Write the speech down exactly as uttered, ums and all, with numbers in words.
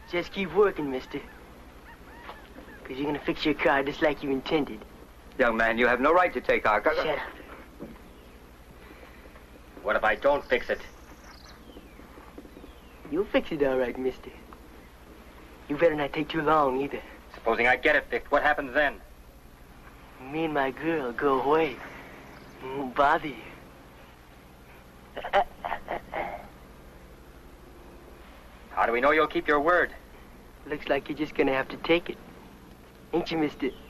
Just keep working, mister. Because you're going to fix your car just like you intended. Young man, you have no right to take our car. Shut up. What if I don't fix it? You'll fix it all right, mister. You better not take too long, either. Supposing I get it fixed, what happens then? Me and my girl go away. Won't bother you. How do we know you'll keep your word? Looks like you're just gonna have to take it. Ain't you, mister?